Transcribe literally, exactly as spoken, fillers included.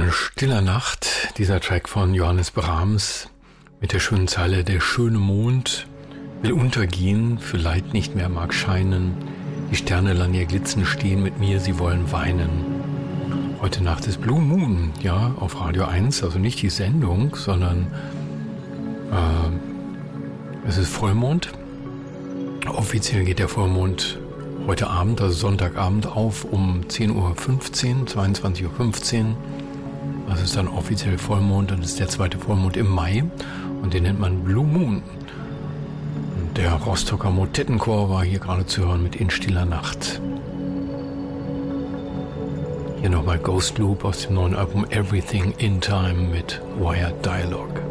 In stiller Nacht, dieser Track von Johannes Brahms mit der schönen Zeile: Der schöne Mond will untergehen, für Leid nicht mehr mag scheinen, die Sterne lang ihr Glitzen stehen mit mir, sie wollen weinen. Heute Nacht ist Blue Moon, ja, auf Radio eins, also nicht die Sendung, sondern äh, es ist Vollmond. Offiziell geht der Vollmond heute Abend, also Sonntagabend, auf um zehn Uhr fünfzehn, zweiundzwanzig Uhr fünfzehn. Das ist dann offiziell Vollmond und das ist der zweite Vollmond im Mai und den nennt man Blue Moon. Und der Rostocker Motettenchor war hier gerade zu hören mit In stiller Nacht. Hier nochmal Ghost Loop aus dem neuen Album Everything in Time mit Wired Dialogue.